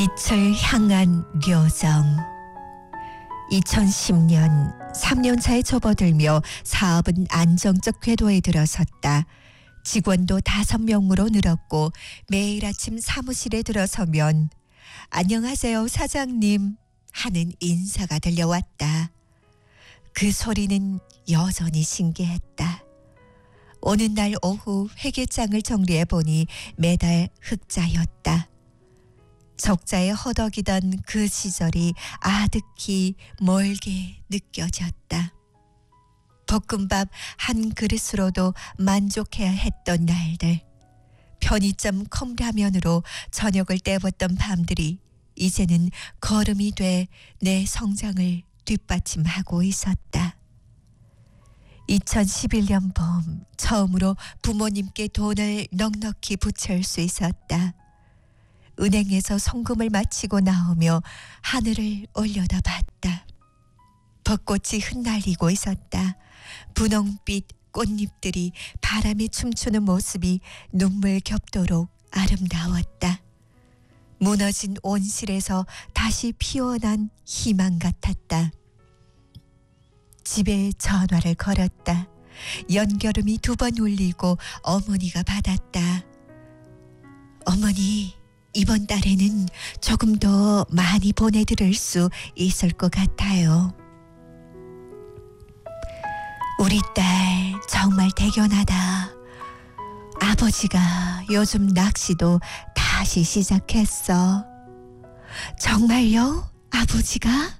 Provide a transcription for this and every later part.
빛을 향한 료정. 2010년 3년차에 접어들며 사업은 안정적 궤도에 들어섰다. 직원도 5명으로 늘었고 매일 아침 사무실에 들어서면 안녕하세요 사장님 하는 인사가 들려왔다. 그 소리는 여전히 신기했다. 오는 날 오후 회계장을 정리해보니 매달 흑자였다. 적자에 허덕이던 그 시절이 아득히 멀게 느껴졌다. 볶음밥 한 그릇으로도 만족해야 했던 날들. 편의점 컵라면으로 저녁을 때웠던 밤들이 이제는 걸음이 돼 내 성장을 뒷받침하고 있었다. 2011년 봄 처음으로 부모님께 돈을 넉넉히 부채울 수 있었다. 은행에서 송금을 마치고 나오며 하늘을 올려다봤다. 벚꽃이 흩날리고 있었다. 분홍빛 꽃잎들이 바람에 춤추는 모습이 눈물 겹도록 아름다웠다. 무너진 온실에서 다시 피어난 희망 같았다. 집에 전화를 걸었다. 연결음이 2번 울리고 어머니가 받았다. 어머니, 이번 달에는 조금 더 많이 보내드릴 수 있을 것 같아요. 우리 딸 정말 대견하다. 아버지가 요즘 낚시도 다시 시작했어. 정말요? 아버지가?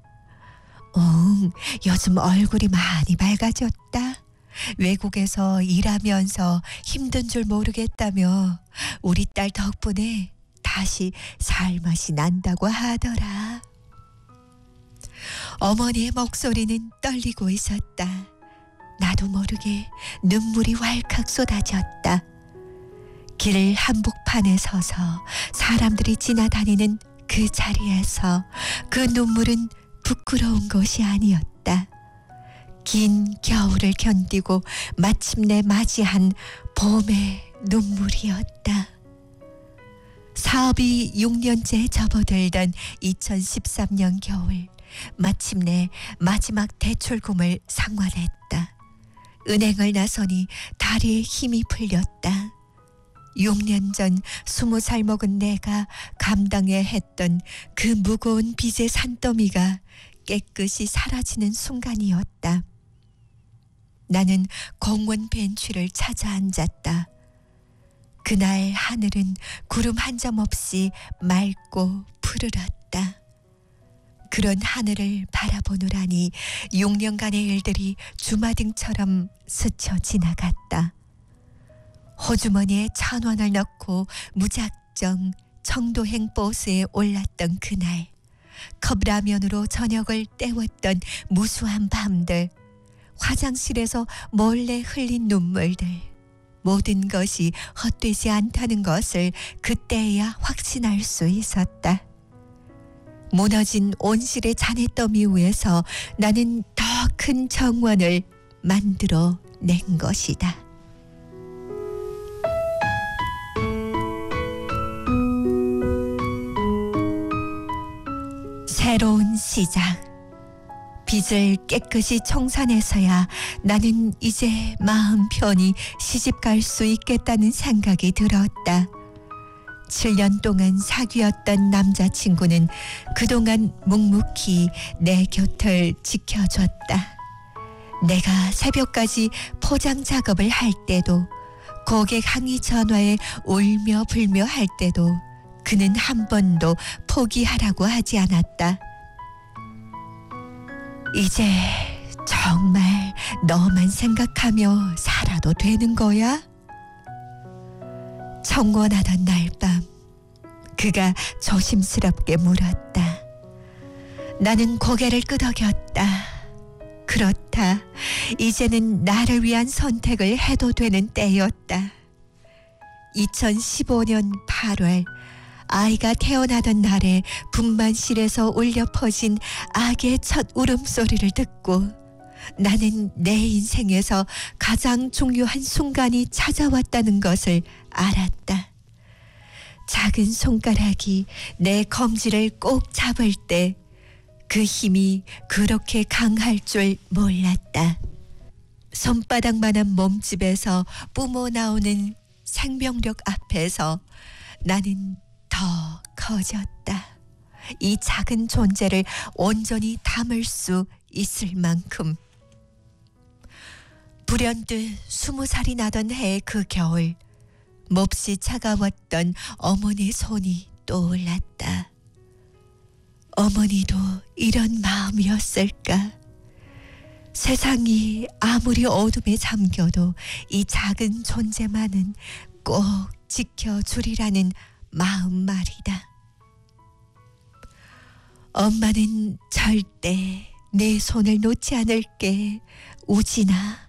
요즘 얼굴이 많이 밝아졌다. 외국에서 일하면서 힘든 줄 모르겠다며 우리 딸 덕분에 다시 살맛이 난다고 하더라. 어머니의 목소리는 떨리고 있었다. 나도 모르게 눈물이 왈칵 쏟아졌다. 길 한복판에 서서 사람들이 지나다니는 그 자리에서 그 눈물은 부끄러운 것이 아니었다. 긴 겨울을 견디고 마침내 맞이한 봄의 눈물이었다. 사업이 6년째 접어들던 2013년 겨울, 마침내 마지막 대출금을 상환했다. 은행을 나서니 다리에 힘이 풀렸다. 6년 전 20살 먹은 내가 감당해야 했던 그 무거운 빚의 산더미가 깨끗이 사라지는 순간이었다. 나는 공원 벤치를 찾아 앉았다. 그날 하늘은 구름 한 점 없이 맑고 푸르렀다. 그런 하늘을 바라보느라니 6년간의 일들이 주마등처럼 스쳐 지나갔다. 호주머니에 1,000원을 넣고 무작정 청도행 버스에 올랐던 그날, 컵라면으로 저녁을 때웠던 무수한 밤들, 화장실에서 몰래 흘린 눈물들, 모든 것이 헛되지 않다는 것을 그때야 확신할 수 있었다. 무너진 온실의 잔해더미 위에서 나는 더 큰 정원을 만들어 낸 것이다. 새로운 시작. 빚을 깨끗이 청산해서야 나는 이제 마음 편히 시집 갈 수 있겠다는 생각이 들었다. 7년 동안 사귀었던 남자친구는 그동안 묵묵히 내 곁을 지켜줬다. 내가 새벽까지 포장 작업을 할 때도, 고객 항의 전화에 울며 불며 할 때도 그는 한 번도 포기하라고 하지 않았다. 이제 정말 너만 생각하며 살아도 되는 거야? 청혼하던 날 밤 그가 조심스럽게 물었다. 나는 고개를 끄덕였다. 그렇다. 이제는 나를 위한 선택을 해도 되는 때였다. 2015년 8월 아이가 태어나던 날에 분만실에서 울려 퍼진 아기의 첫 울음소리를 듣고 나는 내 인생에서 가장 중요한 순간이 찾아왔다는 것을 알았다. 작은 손가락이 내 검지를 꼭 잡을 때 그 힘이 그렇게 강할 줄 몰랐다. 손바닥만한 몸집에서 뿜어 나오는 생명력 앞에서 나는 더 커졌다. 이 작은 존재를 온전히 담을 수 있을 만큼. 불현듯 20살이 나던 해의 그 겨울, 몹시 차가웠던 어머니 손이 떠올랐다. 어머니도 이런 마음이었을까? 세상이 아무리 어둠에 잠겨도 이 작은 존재만은 꼭 지켜주리라는 마음 말이다. 엄마는 절대 내 손을 놓지 않을게, 우진아.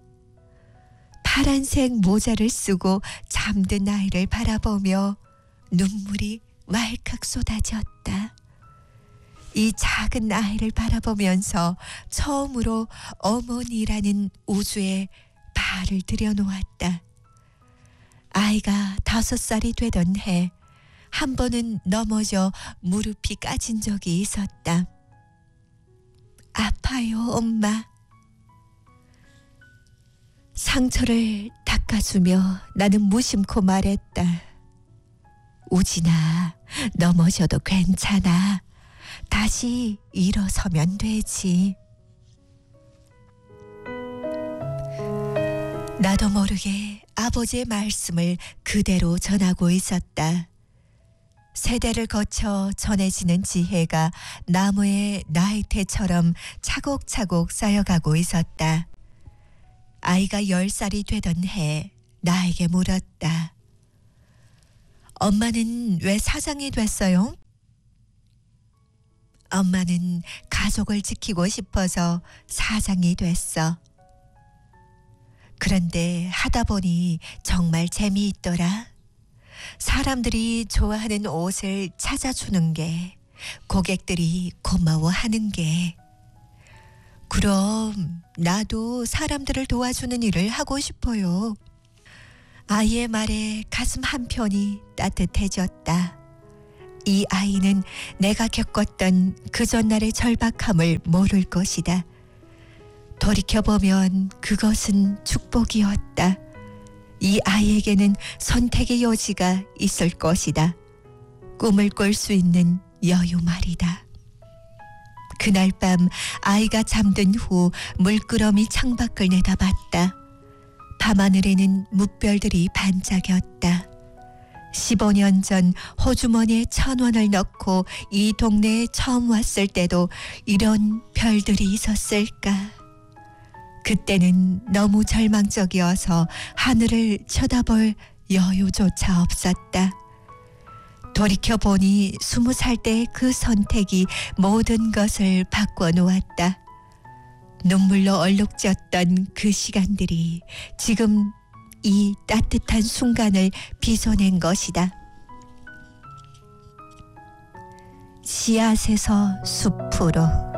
파란색 모자를 쓰고 잠든 아이를 바라보며 눈물이 왈칵 쏟아졌다. 이 작은 아이를 바라보면서 처음으로 어머니라는 우주에 발을 들여놓았다. 아이가 5살이 되던 해 한 번은 넘어져 무릎이 까진 적이 있었다. 아파요, 엄마. 상처를 닦아주며 나는 무심코 말했다. 우진아, 넘어져도 괜찮아. 다시 일어서면 되지. 나도 모르게 아버지의 말씀을 그대로 전하고 있었다. 세대를 거쳐 전해지는 지혜가 나무의 나이테처럼 차곡차곡 쌓여가고 있었다. 아이가 10살이 되던 해 나에게 물었다. 엄마는 왜 사장이 됐어요? 엄마는 가족을 지키고 싶어서 사장이 됐어. 그런데 하다 보니 정말 재미있더라. 사람들이 좋아하는 옷을 찾아주는 게, 고객들이 고마워하는 게. 그럼 나도 사람들을 도와주는 일을 하고 싶어요. 아이의 말에 가슴 한편이 따뜻해졌다. 이 아이는 내가 겪었던 그 전날의 절박함을 모를 것이다. 돌이켜보면 그것은 축복이었다. 이 아이에게는 선택의 여지가 있을 것이다. 꿈을 꿀 수 있는 여유 말이다. 그날 밤 아이가 잠든 후 물끄러미 창밖을 내다봤다. 밤하늘에는 뭇별들이 반짝였다. 15년 전 호주머니에 1,000원을 넣고 이 동네에 처음 왔을 때도 이런 별들이 있었을까? 그때는 너무 절망적이어서 하늘을 쳐다볼 여유조차 없었다. 돌이켜보니 20살 때의 그 선택이 모든 것을 바꿔놓았다. 눈물로 얼룩졌던 그 시간들이 지금 이 따뜻한 순간을 빚어낸 것이다. 씨앗에서 숲으로.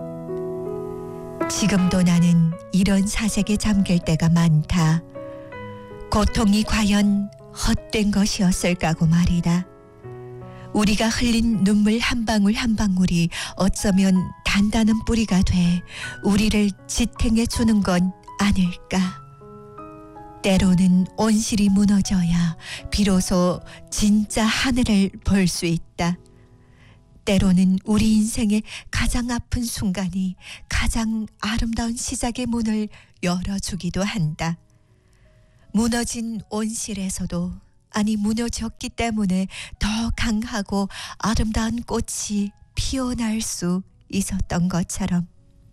지금도 나는 이런 사색에 잠길 때가 많다. 고통이 과연 헛된 것이었을까고 말이다. 우리가 흘린 눈물 한 방울 한 방울이 어쩌면 단단한 뿌리가 돼 우리를 지탱해 주는 건 아닐까. 때로는 온실이 무너져야 비로소 진짜 하늘을 볼 수 있다. 때로는 우리 인생의 가장 아픈 순간이 가장 아름다운 시작의 문을 열어주기도 한다. 무너진 온실에서도, 아니 무너졌기 때문에 더 강하고 아름다운 꽃이 피어날 수 있었던 것처럼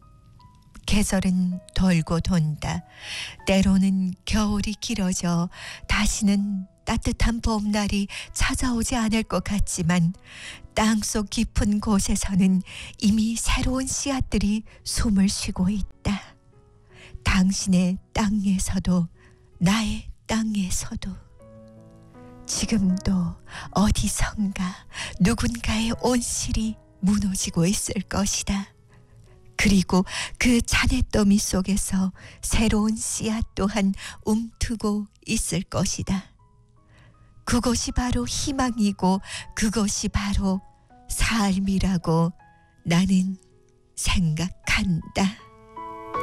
계절은 돌고 돈다. 때로는 겨울이 길어져 다시는 따뜻한 봄날이 찾아오지 않을 것 같지만 땅속 깊은 곳에서는 이미 새로운 씨앗들이 숨을 쉬고 있다. 당신의 땅에서도 나의 땅에서도 지금도 어디선가 누군가의 온실이 무너지고 있을 것이다. 그리고 그 잔해더미 속에서 새로운 씨앗 또한 움트고 있을 것이다. 그것이 바로 희망이고 그것이 바로 삶이라고 나는 생각한다.